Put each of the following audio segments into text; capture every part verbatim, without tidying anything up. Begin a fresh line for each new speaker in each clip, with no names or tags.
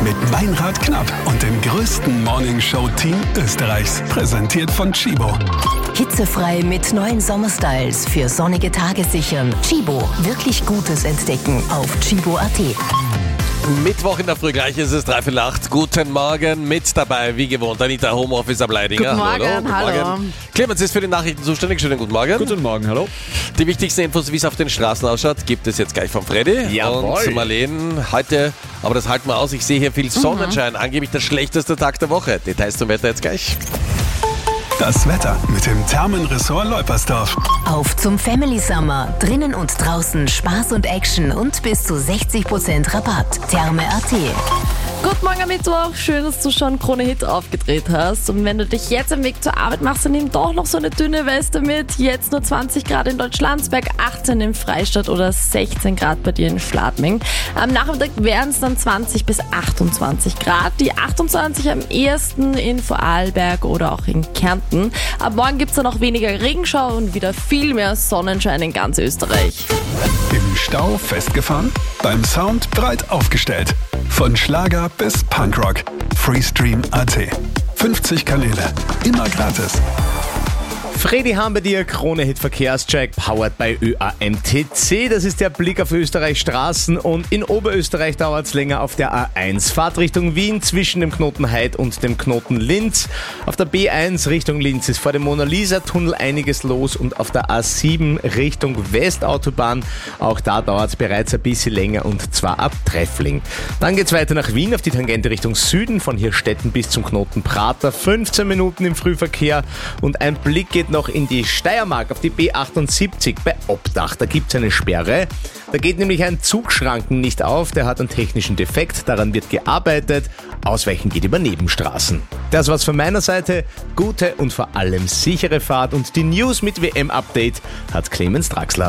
mit Meinrad Knapp und dem größten Morningshow-Team Österreichs. Präsentiert von Chibo.
Hitzefrei mit neuen Sommerstyles für sonnige Tage sichern. Chibo, wirklich Gutes entdecken auf chibo punkt at.
Mittwoch in der Früh, gleich ist es dreiviertel acht. Guten Morgen, mit dabei, wie gewohnt, Anita Homeoffice am Leidinger.
Guten Morgen,
hallo.
hallo.
Guten Morgen. Clemens ist für die Nachrichten zuständig. Schönen guten Morgen.
Guten Morgen, hallo.
Die wichtigsten Infos, wie es auf den Straßen ausschaut, gibt es jetzt gleich von Freddy.
Jawohl.
Und Marlene, heute, aber das halten wir aus, ich sehe hier viel Sonnenschein, mhm. angeblich der schlechteste Tag der Woche. Details zum Wetter jetzt gleich.
Das Wetter mit dem Thermenressort Leupersdorf.
Auf zum Family Summer. Drinnen und draußen Spaß und Action und bis zu sechzig Prozent Rabatt. Therme punkt at.
Guten Morgen am Mittwoch, schön, dass du schon Krone Hit aufgedreht hast. Und wenn du dich jetzt am Weg zur Arbeit machst, dann nimm doch noch so eine dünne Weste mit. Jetzt nur zwanzig Grad in Deutschlandsberg, achtzehn in Freistadt oder sechzehn Grad bei dir in Schladming. Am Nachmittag wären es dann zwanzig bis achtundzwanzig Grad. Die achtundzwanzig am ehesten in Vorarlberg oder auch in Kärnten. Ab morgen gibt es dann auch weniger Regenschau und wieder viel mehr Sonnenschein in ganz Österreich.
Im Stau festgefahren? Beim Sound breit aufgestellt. Von Schlager bis Punkrock. Freestream punkt at. fünfzig Kanäle. Immer gratis.
Freddy haben bei dir, Krone-Hit Verkehrscheck, powered by Ö A M T C. Das ist der Blick auf Österreichs Straßen und in Oberösterreich dauert es länger auf der A eins. Fahrt Richtung Wien zwischen dem Knoten Heid und dem Knoten Linz. Auf der B eins Richtung Linz ist vor dem Mona-Lisa-Tunnel einiges los und auf der A sieben Richtung Westautobahn, auch da dauert es bereits ein bisschen länger und zwar ab Treffling. Dann geht es weiter nach Wien auf die Tangente Richtung Süden, von Hirstetten bis zum Knoten Prater, fünfzehn Minuten im Frühverkehr und ein Blick geht noch in die Steiermark auf die B achtundsiebzig bei Obdach. Da gibt es eine Sperre. Da geht nämlich ein Zugschranken nicht auf, der hat einen technischen Defekt, daran wird gearbeitet. Ausweichen geht über Nebenstraßen. Das war's von meiner Seite. Gute und vor allem sichere Fahrt und die News mit W M-Update hat Clemens Draxler.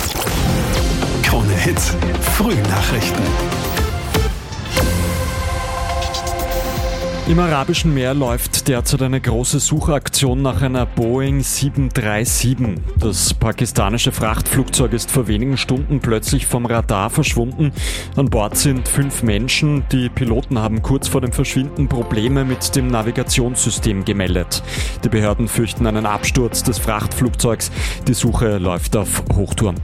Krone Hits, Frühnachrichten.
Im Arabischen Meer läuft derzeit eine große Suchaktion nach einer Boeing sieben drei sieben. Das pakistanische Frachtflugzeug ist vor wenigen Stunden plötzlich vom Radar verschwunden. An Bord sind fünf Menschen. Die Piloten haben kurz vor dem Verschwinden Probleme mit dem Navigationssystem gemeldet. Die Behörden fürchten einen Absturz des Frachtflugzeugs. Die Suche läuft auf Hochtouren.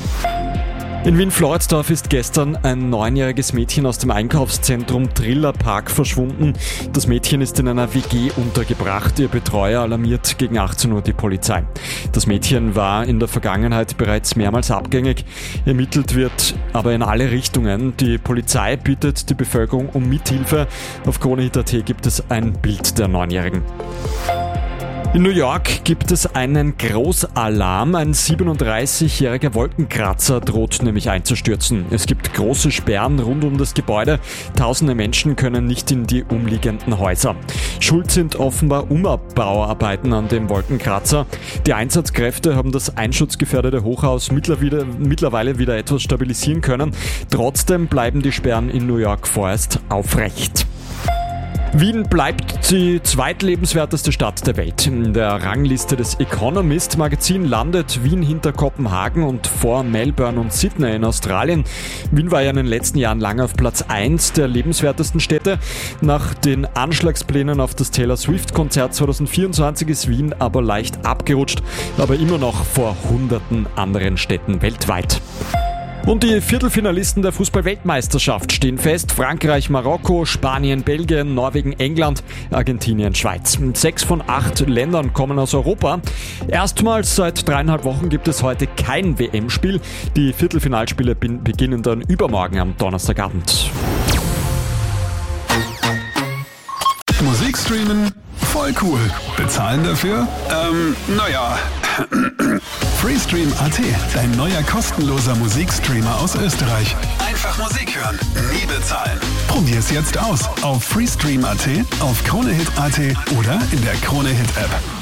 In Wien-Floridsdorf ist gestern ein neunjähriges Mädchen aus dem Einkaufszentrum Triller Park verschwunden. Das Mädchen ist in einer W G untergebracht. Ihr Betreuer alarmiert gegen achtzehn Uhr die Polizei. Das Mädchen war in der Vergangenheit bereits mehrmals abgängig. Ermittelt wird aber in alle Richtungen. Die Polizei bittet die Bevölkerung um Mithilfe. Auf Krone Hit punkt at gibt es ein Bild der Neunjährigen. In New York gibt es einen Großalarm. Ein siebenunddreißigjähriger Wolkenkratzer droht nämlich einzustürzen. Es gibt große Sperren rund um das Gebäude. Tausende Menschen können nicht in die umliegenden Häuser. Schuld sind offenbar Umbauarbeiten an dem Wolkenkratzer. Die Einsatzkräfte haben das einschutzgefährdete Hochhaus mittlerweile wieder etwas stabilisieren können. Trotzdem bleiben die Sperren in New York vorerst aufrecht. Wien bleibt die zweitlebenswerteste Stadt der Welt. In der Rangliste des Economist-Magazin landet Wien hinter Kopenhagen und vor Melbourne und Sydney in Australien. Wien war ja in den letzten Jahren lange auf Platz eins der lebenswertesten Städte. Nach den Anschlagsplänen auf das Taylor Swift-Konzert zwanzig vierundzwanzig ist Wien aber leicht abgerutscht, aber immer noch vor hunderten anderen Städten weltweit. Und die Viertelfinalisten der Fußball-Weltmeisterschaft stehen fest. Frankreich, Marokko, Spanien, Belgien, Norwegen, England, Argentinien, Schweiz. Sechs von acht Ländern kommen aus Europa. Erstmals seit dreieinhalb Wochen gibt es heute kein W M-Spiel. Die Viertelfinalspiele beginnen dann übermorgen am Donnerstagabend.
Musik streamen? Voll cool. Bezahlen dafür? Ähm, naja. Freestream punkt at, dein neuer kostenloser Musikstreamer aus Österreich. Einfach Musik hören, nie bezahlen. Probier's jetzt aus auf freestream punkt at, auf Krone Hit punkt at oder in der Krone Hit App.